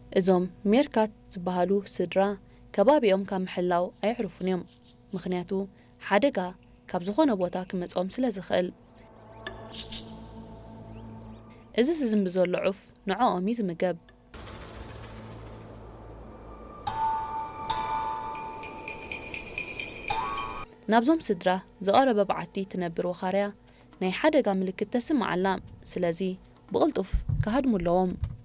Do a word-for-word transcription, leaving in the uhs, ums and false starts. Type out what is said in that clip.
እዞም ሜርካት ዝበሃሉ ስድራ ከባቢኦም ካብ ምሕላው ኣይዕርፉን እዮም ምክንያቱ ሓደጋ ካብ ዝኾነ ቦታ ክመጾም ስለ ዝኽእል እዚ ዝዝም ዘሎ ዑፍ ንዖኦም እዩ ዝምገብ ናብዞም ስድራ ዝቐረበ በዓቲ ትነብር ወኻርያ ናይ ሓደጋ ምልክት ተስምዓላ ስለዚ ብቕልጡፍ ክሃድሙ ኣለዎም